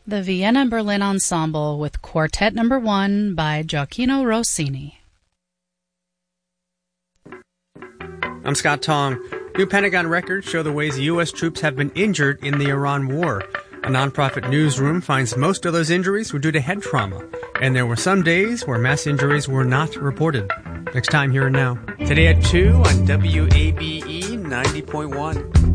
The Vienna Berlin Ensemble with Quartet No. 1 by Gioacchino Rossini. I'm Scott Tong. New Pentagon records show the ways U.S. troops have been injured in the Iran war. A nonprofit newsroom finds most of those injuries were due to head trauma, and there were some days where mass injuries were not reported. Next time, Here and Now. Today at 2 on WABE 90.1.